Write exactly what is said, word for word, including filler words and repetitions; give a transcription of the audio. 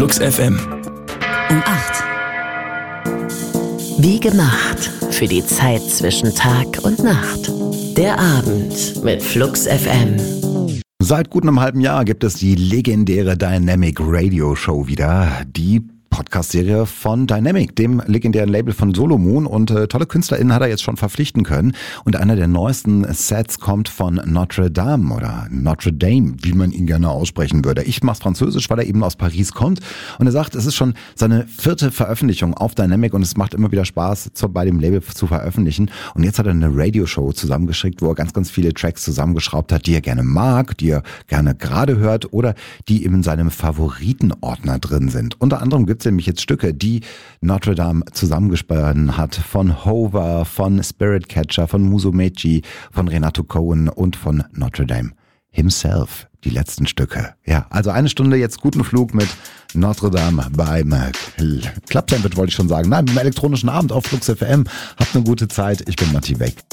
Flux F M. Um acht. Wie gemacht für die Zeit zwischen Tag und Nacht. Der Abend mit Flux F M. Seit gut einem halben Jahr gibt es die legendäre Dynamic Radio Show wieder. Die Podcast-Serie von Dynamic, dem legendären Label von Solomon, und äh, tolle KünstlerInnen hat er jetzt schon verpflichten können. Und einer der neuesten Sets kommt von Notre Dame oder Notre Dame, wie man ihn gerne aussprechen würde. Ich mach's französisch, weil er eben aus Paris kommt. Und er sagt, es ist schon seine vierte Veröffentlichung auf Dynamic und es macht immer wieder Spaß, zu, bei dem Label zu veröffentlichen. Und jetzt hat er eine Radioshow zusammengeschickt, wo er ganz, ganz viele Tracks zusammengeschraubt hat, die er gerne mag, die er gerne gerade hört oder die in seinem Favoritenordner drin sind. Unter anderem gibt nämlich jetzt Stücke, die Notre Dame zusammengesponnen hat, von Hover, von Spirit Catcher, von Musumeci, von Renato Cohen und von Notre Dame himself. Die letzten Stücke. Ja, also eine Stunde jetzt guten Flug mit Notre Dame beim Club Sandwich, wollte ich schon sagen. Nein, beim elektronischen Abend auf Flux F M. Habt eine gute Zeit. Ich bin Matti Weg.